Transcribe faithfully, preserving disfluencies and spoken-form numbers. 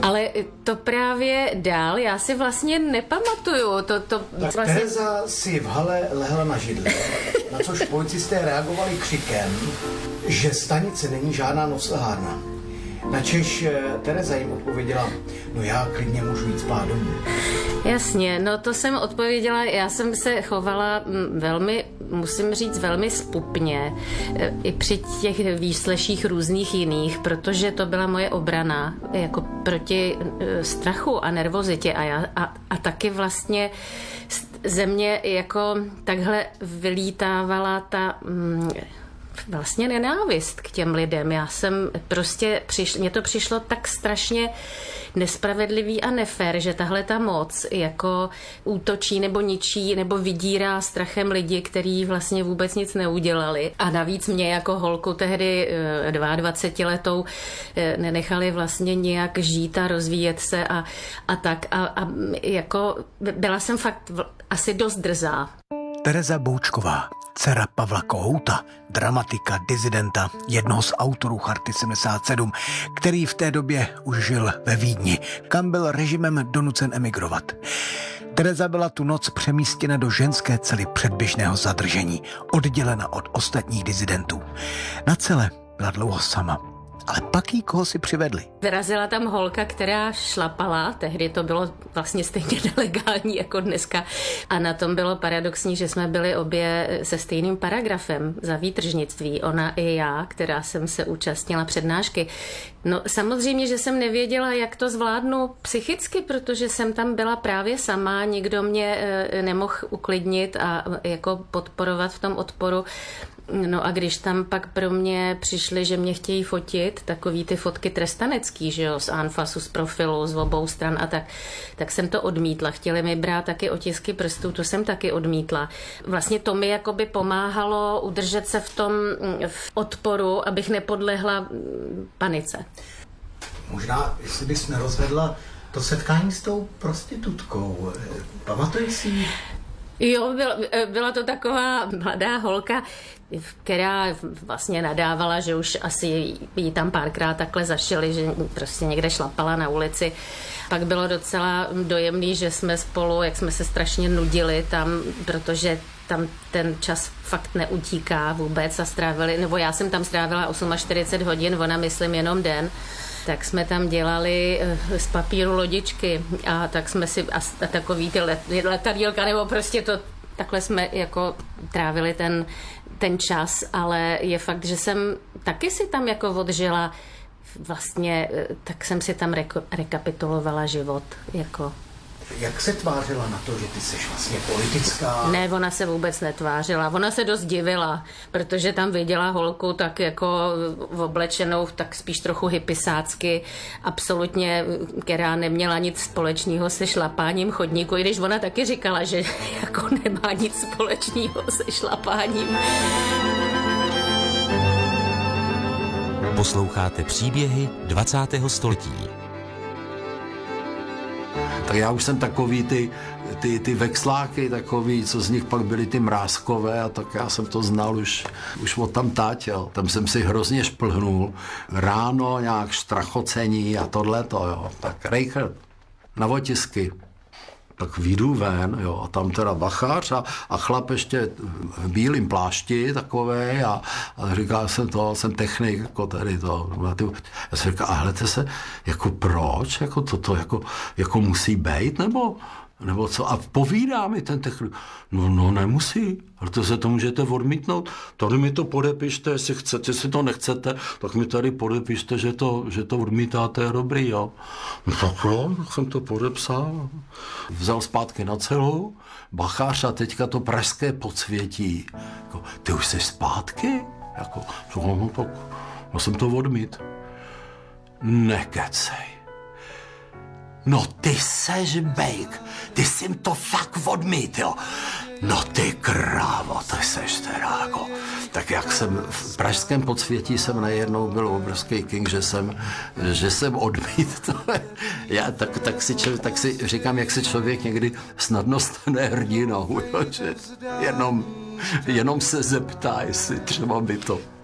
Ale to právě dál, já si vlastně nepamatuju. To, to tak vlastně... Tereza si v hale lehla na židli, na což policisté reagovali křikem, že stanice není žádná noclehárna. Načež Tereza jim odpověděla, no já klidně můžu jít spát domů. Jasně, no to jsem odpověděla, já jsem se chovala velmi, musím říct, velmi zpupně i při těch výsleších různých jiných, protože to byla moje obrana jako proti strachu a nervozitě a, já, a, a taky vlastně ze mě jako takhle vylítávala ta... Mm, vlastně nenávist k těm lidem. Já jsem prostě, přišl, mně to přišlo tak strašně nespravedlivý a nefér, že tahle ta moc jako útočí nebo ničí nebo vydírá strachem lidi, kteří vlastně vůbec nic neudělali. A navíc mě jako holku tehdy dvacetiletou nenechali vlastně nějak žít a rozvíjet se a, a tak. A, a jako byla jsem fakt asi dost drzá. Tereza Boučková, dcera Pavla Kohouta, dramatika, disidenta, jednoho z autorů Charty sedmdesát sedm, který v té době už žil ve Vídni, kam byl režimem donucen emigrovat. Tereza byla tu noc přemístěna do ženské cely předběžného zadržení, oddělena od ostatních disidentů. Na cele byla dlouho sama. Ale pak jí koho si přivedli. Vyrazila tam holka, která šlapala, tehdy to bylo vlastně stejně nelegální jako dneska. A na tom bylo paradoxní, že jsme byli obě se stejným paragrafem za výtržnictví. Ona i já, která jsem se účastnila přednášky. No samozřejmě, že jsem nevěděla, jak to zvládnu psychicky, protože jsem tam byla právě sama, nikdo mě nemohl uklidnit a jako podporovat v tom odporu. No a když tam pak pro mě přišli, že mě chtějí fotit, takový ty fotky trestanecký, že jo, z anfasu, z profilu, z obou stran a tak, tak jsem to odmítla. Chtěli mi brát taky otisky prstů, to jsem taky odmítla. Vlastně to mi jakoby pomáhalo udržet se v tom v odporu, abych nepodlehla panice. Možná, jestli bys nerozvedla to setkání s tou prostitutkou. Pamatuješ si ji? Jo, byla, byla to taková mladá holka, která vlastně nadávala, že už asi jí tam párkrát takhle zašili, že prostě někde šlapala na ulici. Pak bylo docela dojemný, že jsme spolu, jak jsme se strašně nudili tam, protože tam ten čas fakt neutíká vůbec a strávili, nebo já jsem tam strávila čtyřicet osm hodin, ona myslím jenom den. Tak jsme tam dělali z papíru lodičky a tak jsme si a, a takový ty let, letadílka, nebo prostě to, takhle jsme jako trávili ten, ten čas, ale je fakt, že jsem taky si tam jako odžila vlastně, tak jsem si tam reko, rekapitulovala život, jako. Jak se tvářila na to, že ty jsi vlastně politická? Ne, ona se vůbec netvářila. Ona se dost divila, protože tam viděla holku tak jako oblečenou, tak spíš trochu hypisácky, absolutně, která neměla nic společného se šlapáním chodníku, i když ona taky říkala, že jako nemá nic společného se šlapáním. Posloucháte příběhy dvacátého století. Tak já už jsem takový ty, ty, ty vexláky, takový, co z nich pak byly ty mrázkové, a tak já jsem to znal už, už od tam tátěl. Tam jsem si hrozně šplhnul. Ráno nějak štrachocení a tohleto, jo. Tak Rejchert na otisky. Tak vyjdu ven, jo, a tam teda bachář a, a chlap ještě v bílém plášti takovej a, a říkal jsem to, jsem technik, jako tady to. Já jsem říkal, a hledajte se, jako proč, jako toto, jako, jako musí bejt, nebo, nebo co? A povídá mi ten technik, no, no nemusí, protože to můžete odmítnout, tady mi to podepište, jestli chcete, jestli to nechcete, tak mi tady podepište, že to, že to odmítáte, je dobrý, jo. No tak jo, jsem to podepsal, vzal zpátky na celou, bachář a teďka to pražské podsvětí, jako, ty už jsi zpátky? Jako, no tak, já jsem to odmít. Nekecej. No ty seš bejk, ty jsi to fakt odmít, jo. No ty krávo, ty seš teda jako. Tak jak jsem v pražském podsvětí jsem najednou byl obrovský king, že jsem, že jsem odmít to. Já tak, tak, si, tak si říkám, jak se člověk někdy snadno stane hrdinou, jo, že jenom, jenom se zeptá, jestli třeba by to